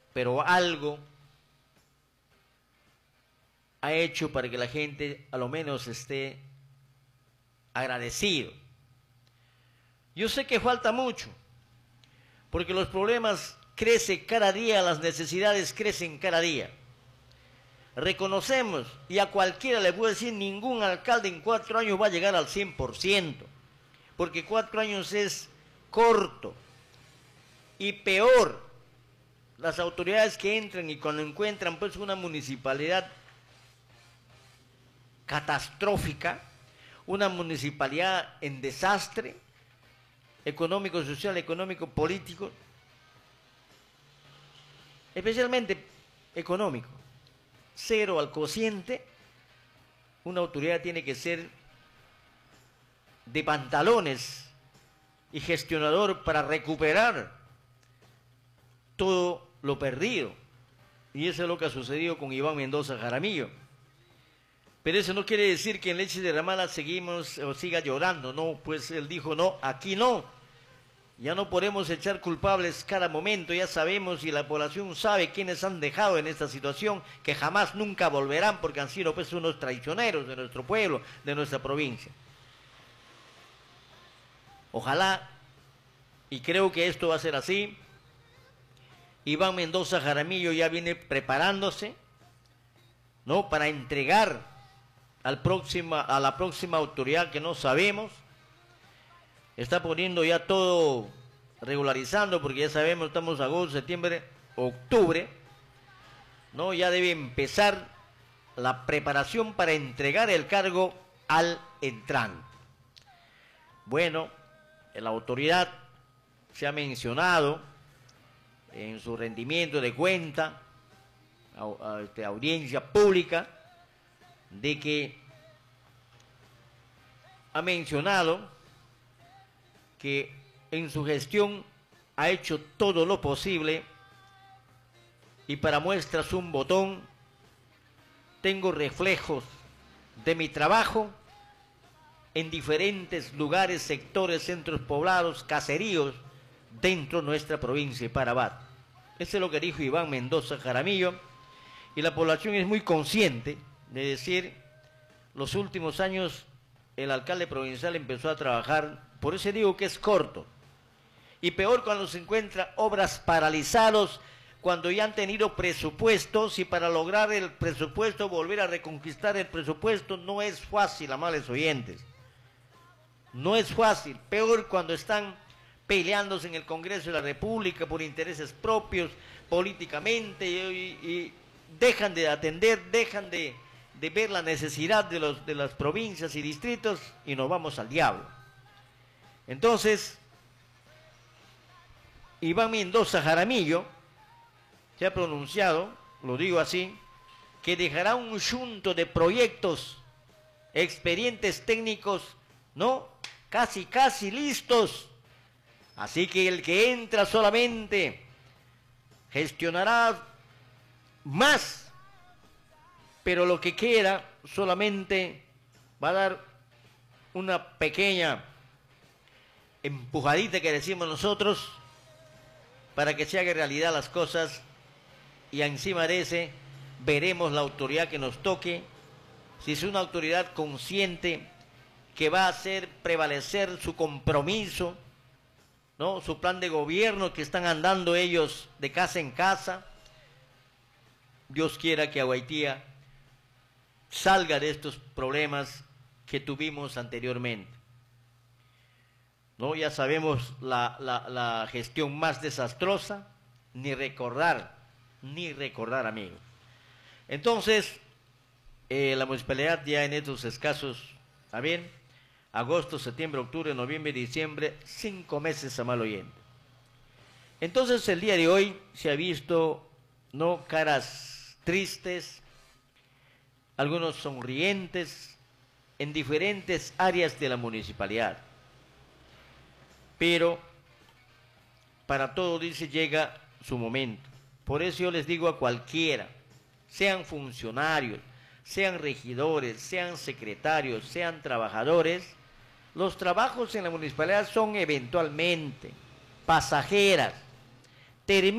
pero algo ha hecho para que la gente a lo menos esté agradecido. Yo sé que falta mucho, porque los problemas crecen cada día, las necesidades crecen cada día. Reconocemos, y a cualquiera le puedo decir, ningún alcalde en 4 años va a llegar al 100%, porque 4 años es corto. Y peor, las autoridades que entran y cuando encuentran pues una municipalidad catastrófica, una municipalidad en desastre, económico, social, económico, político, especialmente económico, cero al cociente, una autoridad tiene que ser de pantalones y gestionador para recuperar todo lo perdido. Y eso es lo que ha sucedido con Iván Mendoza Jaramillo. Pero eso no quiere decir que en Leche Derramada seguimos o siga llorando, no, pues él dijo no, aquí no. Ya no podemos echar culpables cada momento, ya sabemos y la población sabe quiénes han dejado en esta situación, que jamás nunca volverán porque han sido pues unos traicioneros de nuestro pueblo, de nuestra provincia. Ojalá, y creo que esto va a ser así, Iván Mendoza Jaramillo ya viene preparándose, ¿no?, para entregar a la próxima autoridad que no sabemos. Está poniendo ya todo, regularizando, porque ya sabemos, estamos agosto, septiembre, octubre, ¿no? Ya debe empezar la preparación para entregar el cargo al entrante. Bueno, la autoridad se ha mencionado en su rendimiento de cuenta, audiencia pública, de que ha mencionado que en su gestión ha hecho todo lo posible, y para muestras un botón, tengo reflejos de mi trabajo en diferentes lugares, sectores, centros poblados, caseríos, dentro de nuestra provincia de Parabat. Eso es lo que dijo Iván Mendoza Jaramillo, y la población es muy consciente de decir, los últimos años el alcalde provincial empezó a trabajar. Por eso digo que es corto. Y peor cuando se encuentra obras paralizadas, cuando ya han tenido presupuestos, y para lograr el presupuesto, volver a reconquistar el presupuesto, no es fácil, amables oyentes. No es fácil. Peor cuando están peleándose en el Congreso de la República por intereses propios, políticamente, y dejan de atender, dejan de ver la necesidad de las provincias y distritos, y nos vamos al diablo. Entonces, Iván Mendoza Jaramillo se ha pronunciado, lo digo así, que dejará un junto de proyectos, expedientes técnicos, ¿no?, casi listos. Así que el que entra solamente gestionará más, pero lo que queda solamente va a dar una pequeña empujadita, que decimos nosotros, para que se haga realidad las cosas, y encima de ese veremos la autoridad que nos toque, si es una autoridad consciente que va a hacer prevalecer su compromiso, ¿no?, su plan de gobierno que están andando ellos de casa en casa. Dios quiera que Aguaitía salga de estos problemas que tuvimos anteriormente. ¿No? Ya sabemos la gestión más desastrosa, ni recordar, amigos. Entonces, la municipalidad ya en estos escasos, a bien, agosto, septiembre, octubre, noviembre, diciembre, 5 meses, a mal oyente. Entonces, el día de hoy se ha visto, ¿no?, caras tristes, algunos sonrientes, en diferentes áreas de la municipalidad. Pero para todo, dice, llega su momento. Por eso yo les digo a cualquiera, sean funcionarios, sean regidores, sean secretarios, sean trabajadores, los trabajos en la municipalidad son eventualmente pasajeras.